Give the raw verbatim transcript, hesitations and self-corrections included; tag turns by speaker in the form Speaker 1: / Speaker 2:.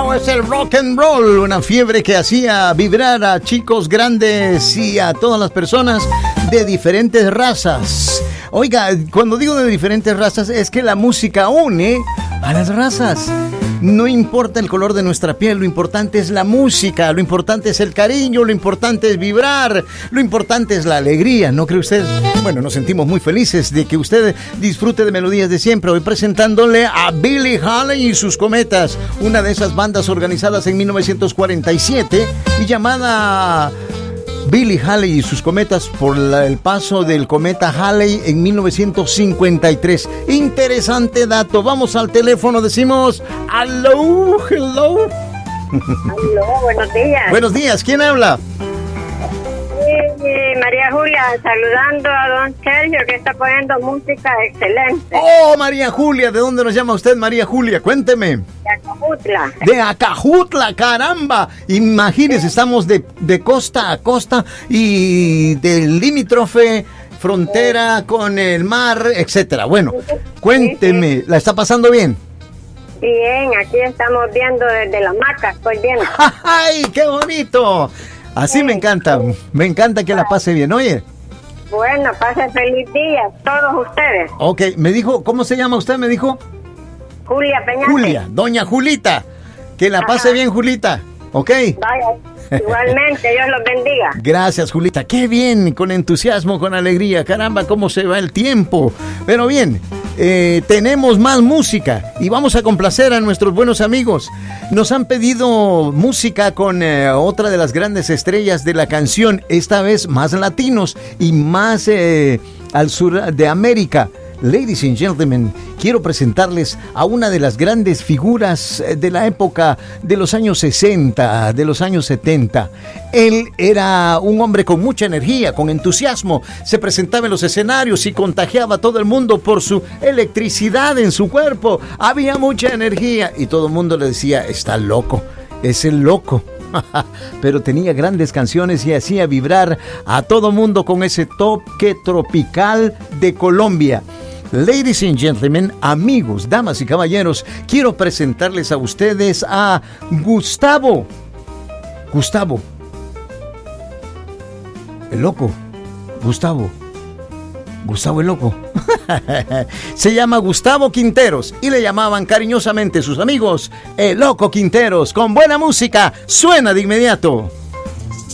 Speaker 1: Bueno, es el rock and roll, una fiebre que hacía vibrar a chicos grandes y a todas las personas de diferentes razas. Oiga, cuando digo de diferentes razas es que la música une a las razas. No importa el color de nuestra piel, lo importante es la música, lo importante es el cariño, lo importante es vibrar, lo importante es la alegría, ¿no cree usted? Bueno, nos sentimos muy felices de que usted disfrute de Melodías de Siempre, hoy presentándole a Billie Holiday y sus Cometas, una de esas bandas organizadas en mil novecientos cuarenta y siete y llamada Billie Holiday y sus Cometas por la, el paso del cometa Halley en mil novecientos cincuenta y tres. Interesante dato. Vamos al teléfono, decimos hello, hello.
Speaker 2: Hello, buenos días.
Speaker 1: Buenos días, ¿quién habla?
Speaker 2: Sí, María Julia, saludando a don Sergio que está poniendo música excelente.
Speaker 1: Oh, María Julia, ¿de dónde nos llama usted, María Julia? Cuénteme.
Speaker 2: De Acajutla.
Speaker 1: De Acajutla, caramba. Imagínese, estamos de, de costa a costa y del limítrofe, frontera con el mar, etcétera. Bueno, cuénteme, sí, sí. ¿La está pasando bien?
Speaker 2: Bien, aquí estamos viendo desde la hamaca, estoy viendo.
Speaker 1: ¡Ay, qué bonito! Así sí, me encanta, sí. Me encanta que la pase bien, oye.
Speaker 2: Bueno, pase feliz día, todos ustedes.
Speaker 1: Ok, me dijo, ¿cómo se llama usted? Me dijo
Speaker 2: Julia Peñate.
Speaker 1: Julia, doña Julita. Que la Ajá. pase bien, Julita, ¿ok?
Speaker 2: Vaya, igualmente, Dios los bendiga.
Speaker 1: Gracias, Julita, qué bien, con entusiasmo, con alegría. Caramba, cómo se va el tiempo. Pero bien, eh, tenemos más música y vamos a complacer a nuestros buenos amigos. Nos han pedido música con eh, otra de las grandes estrellas de la canción, esta vez más latinos y más eh, al sur de América. Ladies and gentlemen, quiero presentarles a una de las grandes figuras de la época de los años sesenta, de los años setenta. Él era un hombre con mucha energía, con entusiasmo, se presentaba en los escenarios y contagiaba a todo el mundo por su electricidad en su cuerpo. Había mucha energía y todo el mundo le decía, está loco, es el loco. Pero tenía grandes canciones y hacía vibrar a todo mundo con ese toque tropical de Colombia. Ladies and gentlemen, amigos, damas y caballeros, quiero presentarles a ustedes a Gustavo. Gustavo. El loco. Gustavo. Gustavo el loco. Se llama Gustavo Quinteros y le llamaban cariñosamente sus amigos El Loco Quinteros. Con buena música, suena de inmediato.